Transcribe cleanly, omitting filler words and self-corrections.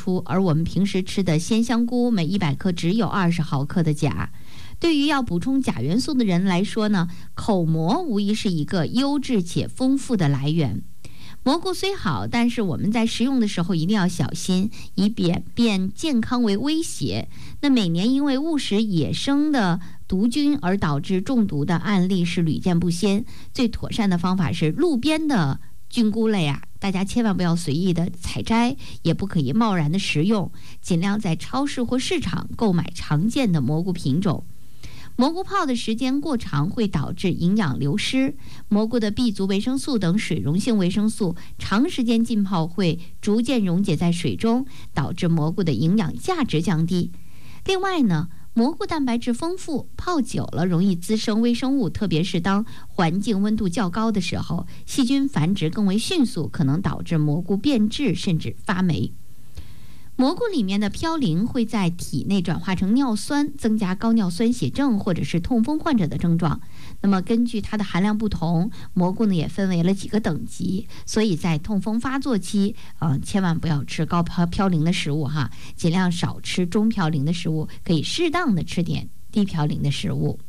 出，而我们平时吃的鲜香菇每100克只有20毫克的钾。对于要补充钾元素的人来说呢，口蘑无疑是一个优质且丰富的来源。蘑菇虽好，但是我们在食用的时候一定要小心，以便健康为威胁。那每年因为误食野生的毒菌而导致中毒的案例是屡见不鲜。最妥善的方法是路边的菌菇类大家千万不要随意的采摘，也不可以贸然的食用，尽量在超市或市场购买常见的蘑菇品种。蘑菇泡的时间过长会导致营养流失，蘑菇的 B 族维生素等水溶性维生素长时间浸泡会逐渐溶解在水中，导致蘑菇的营养价值降低。另外呢，蘑菇蛋白质丰富，泡久了容易滋生微生物，特别是当环境温度较高的时候，细菌繁殖更为迅速，可能导致蘑菇变质甚至发霉。蘑菇里面的嘌呤会在体内转化成尿酸，增加高尿酸血症或者是痛风患者的症状。那么根据它的含量不同，蘑菇呢也分为了几个等级，所以在痛风发作期，千万不要吃高嘌呤的食物尽量少吃中嘌呤的食物，可以适当的吃点低嘌呤的食物。